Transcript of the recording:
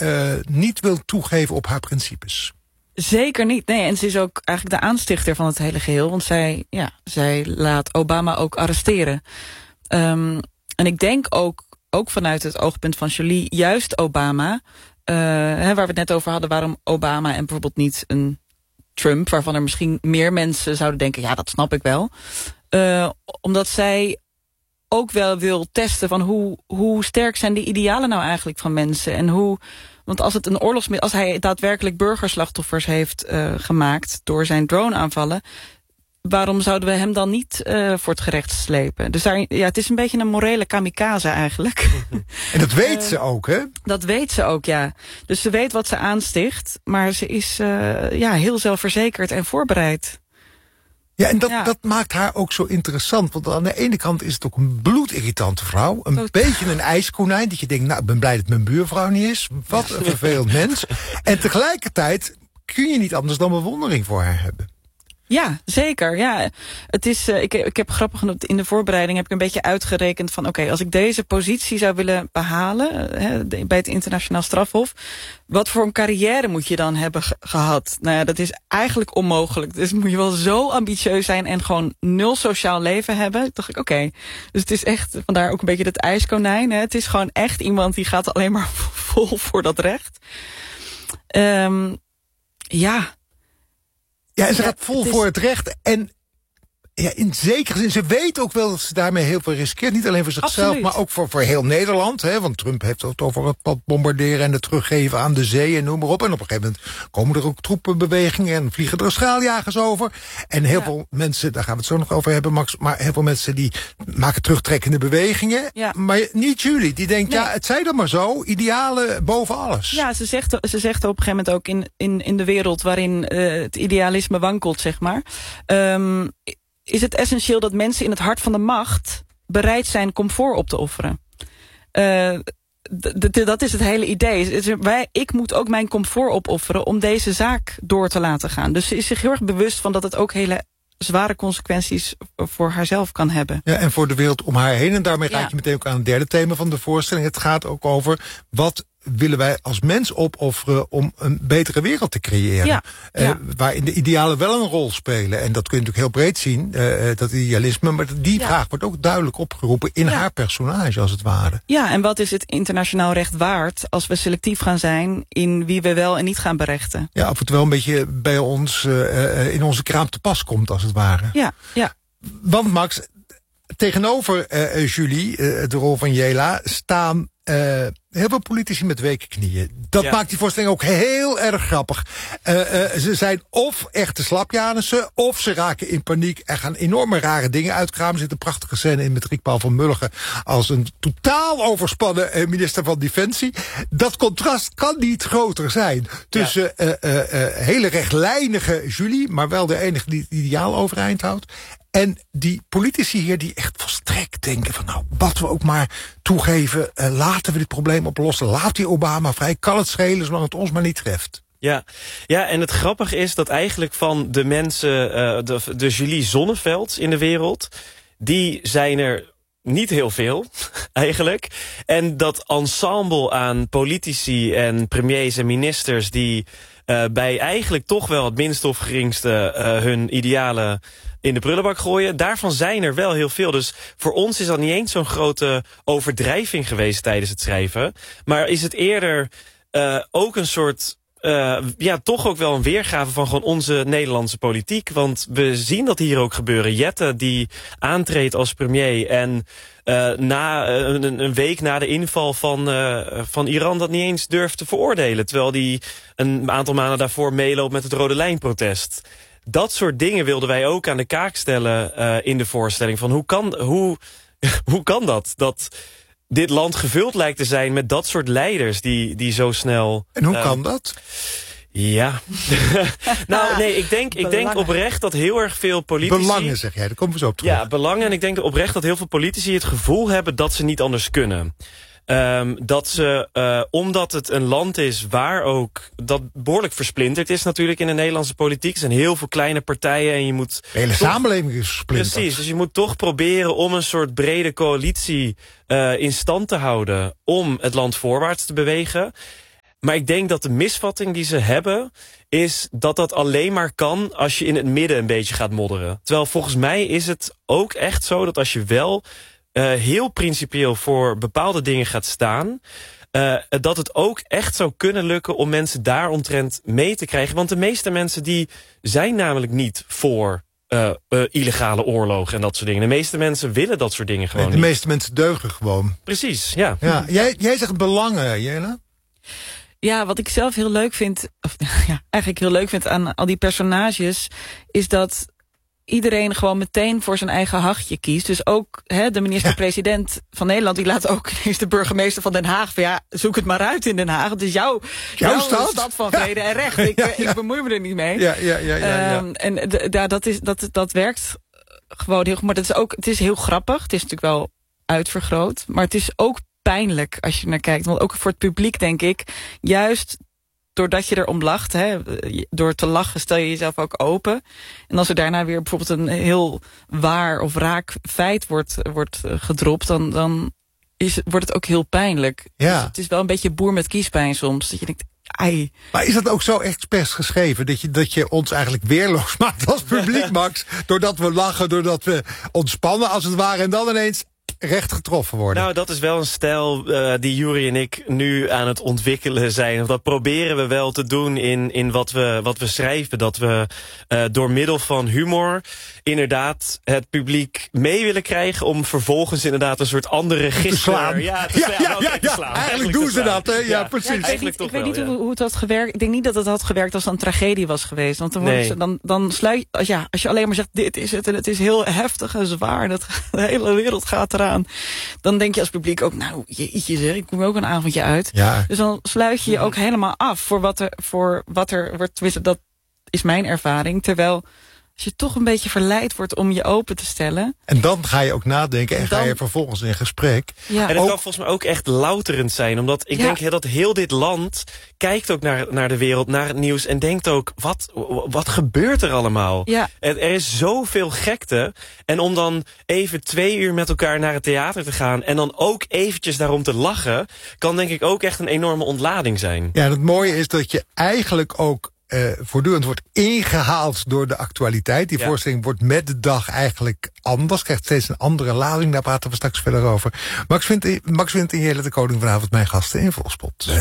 niet wil toegeven op haar principes. Zeker niet. Nee, en ze is ook eigenlijk de aanstichter van het hele geheel. Want zij laat Obama ook arresteren. En ik denk ook vanuit het oogpunt van Jolie, juist Obama, waar we het net over hadden, waarom Obama en bijvoorbeeld niet een Trump, waarvan er misschien meer mensen zouden denken, ja, dat snap ik wel. Omdat zij ook wel wil testen van hoe sterk zijn die idealen nou eigenlijk van mensen. En want als het een als hij daadwerkelijk burgerslachtoffers heeft gemaakt door zijn drone-aanvallen, waarom zouden we hem dan niet voor het gerecht slepen? Dus het is een beetje een morele kamikaze eigenlijk. En dat weet ze ook, hè? Dat weet ze ook, ja. Dus ze weet wat ze aansticht, maar ze is heel zelfverzekerd en voorbereid. Ja, en dat maakt haar ook zo interessant. Want aan de ene kant is het ook een bloedirritante vrouw. Een beetje een ijskonijn. Dat je denkt, nou, ik ben blij dat mijn buurvrouw niet is. Wat een vervelend mens. En tegelijkertijd kun je niet anders dan bewondering voor haar hebben. Ja, zeker. Ja. Het is, ik heb grappig genoeg in de voorbereiding heb ik een beetje uitgerekend van oké, als ik deze positie zou willen behalen bij het internationaal strafhof, wat voor een carrière moet je dan hebben gehad? Nou ja, dat is eigenlijk onmogelijk. Dus moet je wel zo ambitieus zijn en gewoon 0 sociaal leven hebben. Toen dacht ik, oké. Dus het is echt, vandaar ook een beetje dat ijskonijn. Het is gewoon echt iemand die gaat alleen maar vol voor dat recht. Ja, en ze gaat vol voor het recht. En in zekere zin, ze weet ook wel dat ze daarmee heel veel riskeert. Niet alleen voor zichzelf, absoluut, maar ook voor heel Nederland. Hè? Want Trump heeft het over het bombarderen en het teruggeven aan de zee en noem maar op. En op een gegeven moment komen er ook troepenbewegingen en vliegen er straaljagers over. En heel veel mensen, daar gaan we het zo nog over hebben, Max, maar heel veel mensen die maken terugtrekkende bewegingen. Ja. Maar niet Julie, die denkt, het zij dan maar zo, idealen boven alles. Ja, ze zegt op een gegeven moment ook in de wereld waarin het idealisme wankelt, zeg maar. Is het essentieel dat mensen in het hart van de macht bereid zijn comfort op te offeren. Dat is het hele idee. Ik moet ook mijn comfort opofferen om deze zaak door te laten gaan. Dus ze is zich heel erg bewust van dat het ook hele zware consequenties voor haarzelf kan hebben. Ja, en voor de wereld om haar heen. En daarmee raak je meteen ook aan het derde thema van de voorstelling. Het gaat ook over wat willen wij als mens opofferen om een betere wereld te creëren. Waarin de idealen wel een rol spelen. En dat kun je natuurlijk heel breed zien, dat idealisme. Maar die vraag wordt ook duidelijk opgeroepen in haar personage, als het ware. Ja, en wat is het internationaal recht waard als we selectief gaan zijn in wie we wel en niet gaan berechten? Ja, of het wel een beetje bij ons in onze kraam te pas komt, als het ware. Ja. Want Max, tegenover Julie, de rol van Jela, staan heel veel politici met weke knieën. Dat maakt die voorstelling ook heel erg grappig. Ze zijn of echte slapjanissen, of ze raken in paniek en gaan enorme rare dingen uitkramen. Er zit een prachtige scène in met Riek Paul van Mulligen als een totaal overspannen minister van Defensie. Dat contrast kan niet groter zijn tussen hele rechtlijnige Julie, maar wel de enige die het ideaal overeind houdt. En die politici hier die echt volstrekt denken van nou, wat we ook maar toegeven, laten we dit probleem oplossen. Laat die Obama vrij, kan het schelen zolang het ons maar niet treft. Ja, en het grappige is dat eigenlijk van de mensen, de Julie Zonnevelds in de wereld, die zijn er niet heel veel, eigenlijk. En dat ensemble aan politici en premiers en ministers die bij eigenlijk toch wel het minste of geringste hun idealen in de prullenbak gooien, daarvan zijn er wel heel veel. Dus voor ons is dat niet eens zo'n grote overdrijving geweest tijdens het schrijven. Maar is het eerder ook een soort toch ook wel een weergave van gewoon onze Nederlandse politiek. Want we zien dat hier ook gebeuren. Jette die aantreedt als premier en een week na de inval van Iran dat niet eens durft te veroordelen. Terwijl die een aantal maanden daarvoor meeloopt met het Rode Lijn-protest. Dat soort dingen wilden wij ook aan de kaak stellen in de voorstelling. Van hoe kan dat? Dat dit land gevuld lijkt te zijn met dat soort leiders die zo snel. En hoe kan dat? Ja. Nou, nee, ik denk oprecht dat heel erg veel politici. Belangen, zeg jij, daar komen we zo op terug. Ja, belangen. En ik denk oprecht dat heel veel politici het gevoel hebben dat ze niet anders kunnen. Dat ze, omdat het een land is waar ook dat behoorlijk versplinterd is natuurlijk in de Nederlandse politiek. Er zijn heel veel kleine partijen en je moet. De hele samenleving is versplinterd. Precies, dus je moet toch proberen om een soort brede coalitie in stand te houden om het land voorwaarts te bewegen. Maar ik denk dat de misvatting die ze hebben is dat dat alleen maar kan als je in het midden een beetje gaat modderen. Terwijl volgens mij is het ook echt zo dat als je wel heel principieel voor bepaalde dingen gaat staan, dat het ook echt zou kunnen lukken om mensen daaromtrent mee te krijgen. Want de meeste mensen die zijn namelijk niet voor illegale oorlogen en dat soort dingen. De meeste mensen willen dat soort dingen gewoon niet. De meeste mensen deugen gewoon. Precies, ja. Jij zegt belangen, Jelle? Ja, wat ik zelf heel leuk vind, of ja, eigenlijk heel leuk vind aan al die personages, is dat iedereen gewoon meteen voor zijn eigen hachje kiest. Dus ook de minister-president van Nederland, die laat ook ineens de burgemeester van Den Haag van zoek het maar uit in Den Haag. Het is jouw stad van vrede en recht. Ik bemoei me er niet mee. En dat werkt gewoon heel goed. Maar het is heel grappig. Het is natuurlijk wel uitvergroot. Maar het is ook pijnlijk als je naar kijkt. Want ook voor het publiek, denk ik, juist doordat je erom lacht, door te lachen stel je jezelf ook open. En als er daarna weer bijvoorbeeld een heel waar of raak feit wordt gedropt, dan wordt het ook heel pijnlijk. Ja. Dus het is wel een beetje boer met kiespijn soms. Dat je denkt, ai. Maar is dat ook zo expres geschreven? Dat je ons eigenlijk weerloos maakt als publiek, Max? Doordat we lachen, doordat we ontspannen als het ware en dan ineens recht getroffen worden. Nou, dat is wel een stijl die Juri en ik nu aan het ontwikkelen zijn. Of dat proberen we wel te doen in wat we schrijven. Dat we door middel van humor inderdaad het publiek mee willen krijgen om vervolgens inderdaad een soort andere register te slaan. Te slaan. Eigenlijk doen ze dat, hè? Ja, precies. Ik weet niet hoe het had gewerkt. Ik denk niet dat het had gewerkt als het een tragedie was geweest. Want dan sluit als je alleen maar zegt, dit is het en het is heel heftig en zwaar. De hele wereld gaat eraan. Dan denk je als publiek ook, nou jeetje zeg, ik kom ook een avondje uit. Ja. Dus dan sluit je je ook helemaal af voor wat er wordt. Dat is mijn ervaring. Terwijl als je toch een beetje verleid wordt om je open te stellen. En dan ga je ook nadenken en ga je vervolgens in gesprek. Ja. En dat kan volgens mij ook echt louterend zijn. Omdat ik denk dat heel dit land kijkt ook naar de wereld, naar het nieuws en denkt ook, wat gebeurt er allemaal? Ja. Er is zoveel gekte. En om dan even 2 uur met elkaar naar het theater te gaan en dan ook eventjes daarom te lachen, kan denk ik ook echt een enorme ontlading zijn. Ja, en het mooie is dat je eigenlijk ook voortdurend wordt ingehaald door de actualiteit. Die voorstelling wordt met de dag eigenlijk anders. Krijgt steeds een andere lading. Daar praten we straks verder over. Max Vindt en Jelle de Koning vanavond mijn gasten in Volkspot.